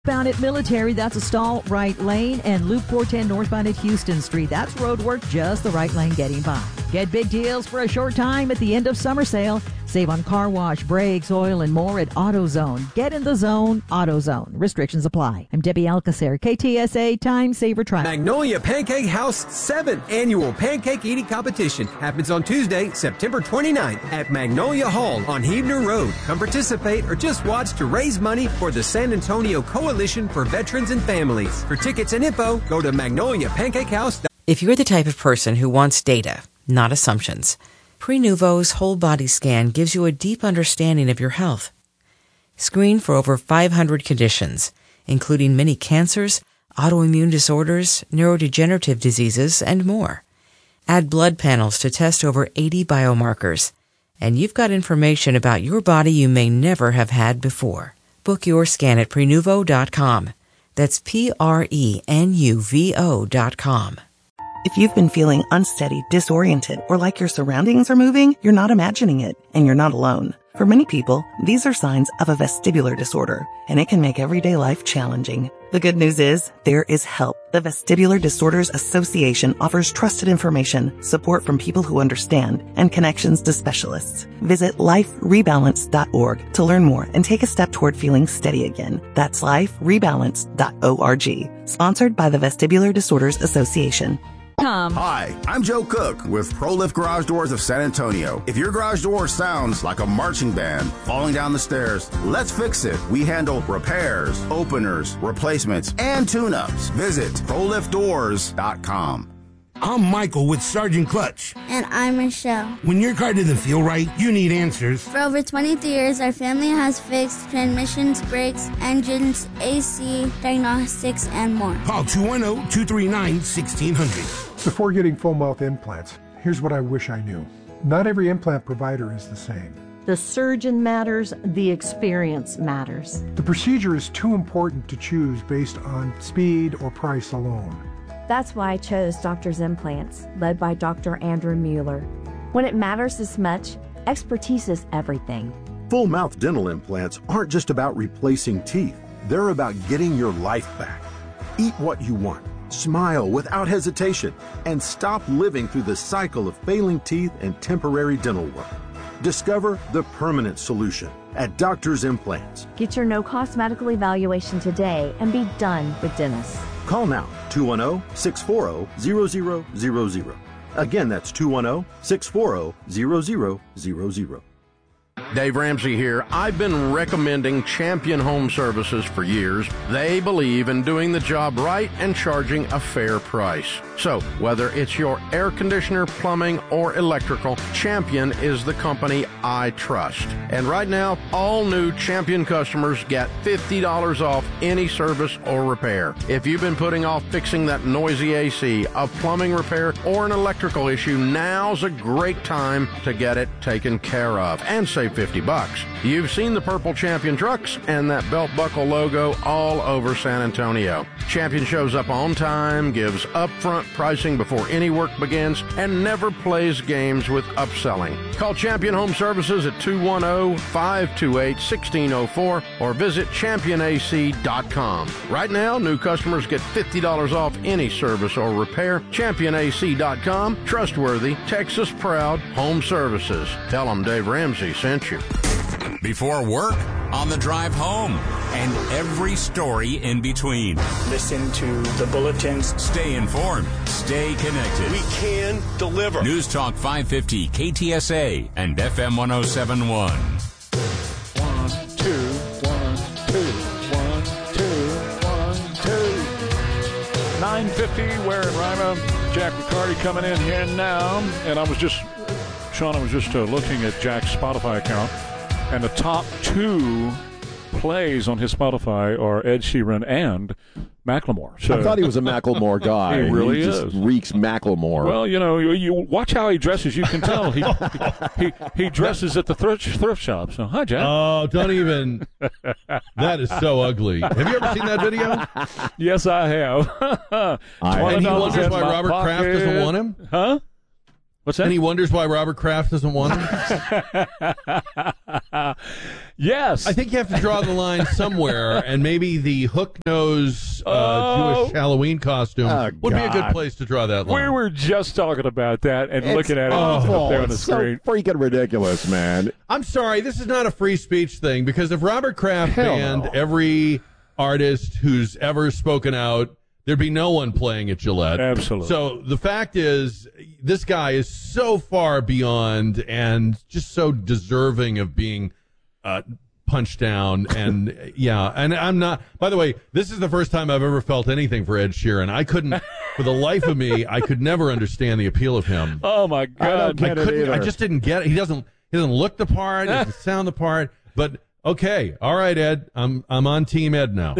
Bound at Military, that's a stall right lane, and Loop 410 northbound at Houston Street. That's road work, just the right lane getting by. Get big deals for a short time at the end of summer sale. Save on car wash, brakes, oil, and more at AutoZone. Get in the zone, AutoZone. Restrictions apply. I'm Debbie Alcacer, KTSA Time Saver Track. Magnolia Pancake House 7th Annual Pancake Eating Competition happens on Tuesday, September 29th at Magnolia Hall on Huebner Road. Come participate or just watch to raise money for the San Antonio Coalition for Veterans and Families. For tickets and info, go to magnoliapancakehouse.com. If you're the type of person who wants data, not assumptions, Prenuvo's whole body scan gives you a deep understanding of your health. Screen for over 500 conditions, including many cancers, autoimmune disorders, neurodegenerative diseases, and more. Add blood panels to test over 80 biomarkers, and you've got information about your body you may never have had before. Book your scan at Prenuvo.com. That's Prenuvo.com. If you've been feeling unsteady, disoriented, or like your surroundings are moving, you're not imagining it, and you're not alone. For many people, these are signs of a vestibular disorder, and it can make everyday life challenging. The good news is, there is help. The Vestibular Disorders Association offers trusted information, support from people who understand, and connections to specialists. Visit liferebalance.org to learn more and take a step toward feeling steady again. That's liferebalance.org. Sponsored by the Vestibular Disorders Association. Hi, I'm Joe Cook with ProLift Garage Doors of San Antonio. If your garage door sounds like a marching band falling down the stairs, let's fix it. We handle repairs, openers, replacements, and tune-ups. Visit ProLiftDoors.com. I'm Michael with Sergeant Clutch. And I'm Michelle. When your car doesn't feel right, you need answers. For over 23 years, our family has fixed transmissions, brakes, engines, AC, diagnostics, and more. Call 210-239-1600. Before getting full mouth implants, here's what I wish I knew. Not every implant provider is the same. The surgeon matters, the experience matters. The procedure is too important to choose based on speed or price alone. That's why I chose Doctor's Implants, led by Dr. Andrew Mueller. When it matters this much, expertise is everything. Full mouth dental implants aren't just about replacing teeth. They're about getting your life back. Eat what you want, smile without hesitation, and stop living through the cycle of failing teeth and temporary dental work. Discover the permanent solution at Doctor's Implants. Get your no-cost medical evaluation today and be done with dentists. Call now, 210-640-0000. Again, that's 210-640-0000. Dave Ramsey here. I've been recommending Champion Home Services for years. They believe in doing the job right and charging a fair price. So, whether it's your air conditioner, plumbing, or electrical, Champion is the company I trust. And right now, all new Champion customers get $50 off any service or repair. If you've been putting off fixing that noisy AC, a plumbing repair, or an electrical issue, now's a great time to get it taken care of and save $50. You've seen the purple Champion trucks and that belt buckle logo all over San Antonio. Champion shows up on time, gives upfront pricing before any work begins, and never plays games with upselling. Call Champion Home Services at 210-528-1604 or visit championac.com. Right now, new customers get $50 off any service or repair. championac.com. Trustworthy, Texas proud home services. Tell them Dave Ramsey sent you. Before work, on the drive home, and every story in between. Listen to the bulletins. Stay informed. Stay connected. We can deliver. News Talk 550, KTSA, and FM 1071. 1, 2, 1, 2, 1, 2, 1, 2. 9:50, Ware and Rima. Jack Riccardi coming in here now. And Sean, I was just looking at Jack's Spotify account, and the top two plays on his Spotify are Ed Sheeran and Macklemore. So I thought he was a Macklemore guy. He really is. Just reeks Macklemore. Well, you watch how he dresses. You can tell he dresses at the thrift shop. So, hi, Jack. Oh, don't even. That is so ugly. Have you ever seen that video? Yes, I have. And he wonders why Robert Kraft doesn't want him? Huh? What's that? And he wonders why Robert Kraft doesn't want him? Yes. I think you have to draw the line somewhere, and maybe the hook-nose Jewish Halloween costume would be a good place to draw that line. We were just talking about that and looking at it awful. there on the It's screen. so freaking ridiculous, man. I'm sorry, this is not a free speech thing, because if Robert Kraft banned every artist who's ever spoken out, there'd be no one playing at Gillette. Absolutely. So the fact is, this guy is so far beyond and just so deserving of being punched down. And yeah, and I'm not, by the way, this is the first time I've ever felt anything for Ed Sheeran. I couldn't, for the life of me, I could never understand the appeal of him. Oh my God. I just didn't get it. He doesn't look the part, he doesn't sound the part, but okay, all right, Ed. I'm on Team Ed now.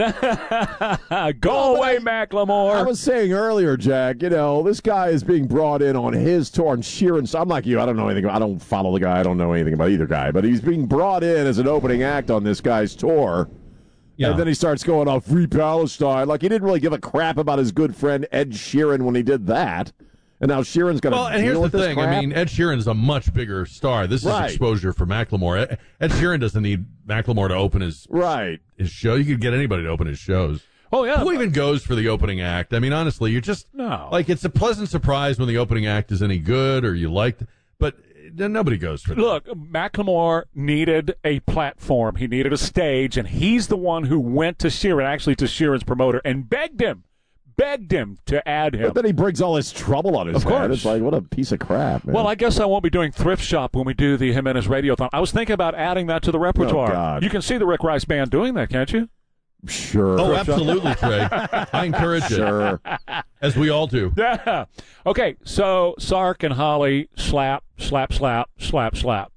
Go away, Macklemore. I was saying earlier, Jack, this guy is being brought in on his tour, and Sheeran. So I'm like you. I don't know anything. I don't follow the guy. I don't know anything about either guy. But he's being brought in as an opening act on this guy's tour. Yeah. And then he starts going off Free Palestine. Like, he didn't really give a crap about his good friend Ed Sheeran when he did that. And now Sheeran's going to and here's the thing. I mean, Ed Sheeran is a much bigger star. This is exposure for Macklemore. Ed Sheeran doesn't need Macklemore to open his show. You could get anybody to open his shows. Oh, yeah. Who even goes for the opening act? I mean, honestly, you're just like, it's a pleasant surprise when the opening act is any good or you liked, but nobody goes for that. Look, Macklemore needed a platform. He needed a stage, and he's the one who went to Sheeran, actually to Sheeran's promoter, and begged him to add him. But then he brings all this trouble on his head. It's like, what a piece of crap, man. Well, I guess I won't be doing Thrift Shop when we do the Jimenez Radiothon. I was thinking about adding that to the repertoire. Oh, God. You can see the Rick Rice Band doing that, can't you? Sure. Oh, absolutely, Trey. I encourage it. Sure. As we all do. Yeah. Okay, so Sark and Holly slap, slap, slap, slap, slap.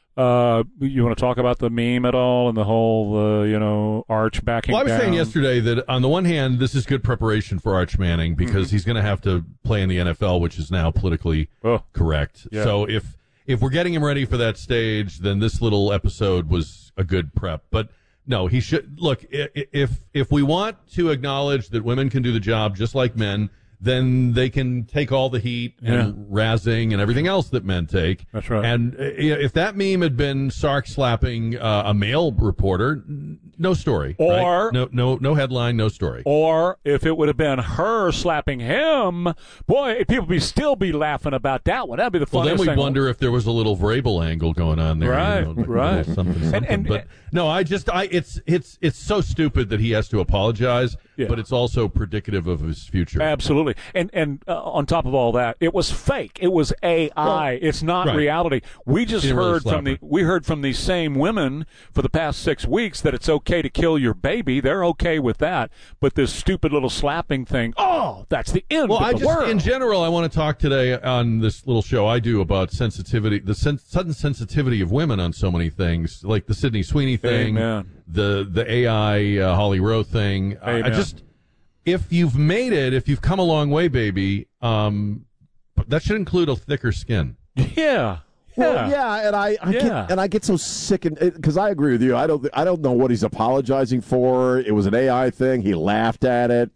You want to talk about the meme at all and the whole, Arch backing down? Well, I was saying yesterday that on the one hand, this is good preparation for Arch Manning because he's going to have to play in the NFL, which is now politically correct. Yeah. So if we're getting him ready for that stage, then this little episode was a good prep. But no, he should look. If we want to acknowledge that women can do the job just like men, then they can take all the heat and razzing and everything else that men take. That's right. And if that meme had been Sark slapping a male reporter, no story. Or right? no headline, no story. Or if it would have been her slapping him, boy, people would still be laughing about that one. That'd be the funniest thing. Well, then thing. we'd wonder if there was a little Vrabel angle going on there. Right, right. Something. But no, it's so stupid that he has to apologize. Yeah. But it's also predicative of his future. Absolutely. And on top of all that, it was fake. It was AI. It's not reality. We just heard from these same women for the past 6 weeks that it's okay to kill your baby. They're okay with that. But this stupid little slapping thing, that's the end of the world. In general, I want to talk today on this little show I do about sensitivity, the sudden sensitivity of women on so many things, like the Sydney Sweeney thing, the AI Holly Rowe thing. If you've made it, if you've come a long way, baby, that should include a thicker skin. Yeah. Well, and I get so sick because I agree with you. I don't know what he's apologizing for. It was an AI thing. He laughed at it,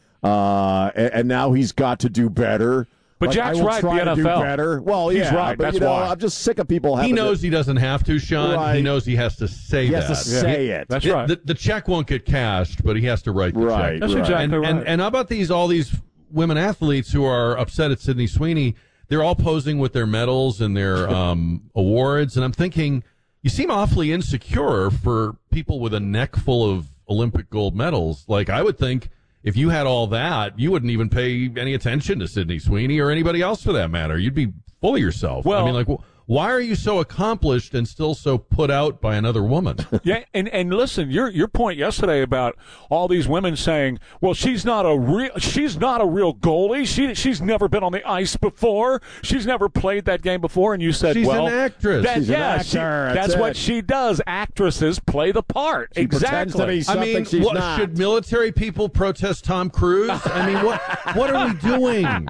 and now he's got to do better. But Jack's right. The NFL. Do better. Well, he's right. But that's why. I'm just sick of people having. He knows he doesn't have to, Sean. Right. He knows he has to say that. He has to say it. That's right. The check won't get cashed, but he has to write the check. That's exactly right. And how about all these women athletes who are upset at Sydney Sweeney? They're all posing with their medals and their awards, and I'm thinking, you seem awfully insecure for people with a neck full of Olympic gold medals. Like, I would think if you had all that, you wouldn't even pay any attention to Sydney Sweeney or anybody else for that matter. You'd be full of yourself. Well, I mean, like, why are you so accomplished and still so put out by another woman? Yeah, and listen, your point yesterday about all these women saying, "Well, she's not a real goalie. She's never been on the ice before. She's never played that game before." And you said, she's "Well, an actress. She's an actor. That's what she does. Actresses play the part. She pretends to be something she's not." Should military people protest Tom Cruise? I mean, what are we doing?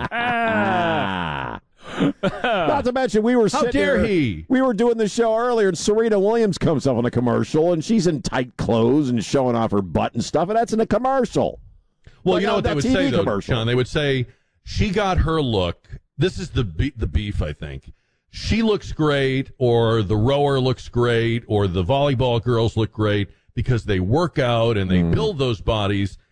Not to mention, we were How dare he? We were doing the show earlier, and Serena Williams comes up on a commercial, and she's in tight clothes and showing off her butt and stuff, and that's in a commercial. Well, you know what they would say, though, John? They would say she got her look this is the beef, I think. She looks great, or the rower looks great, or the volleyball girls look great because they work out and they build those bodies.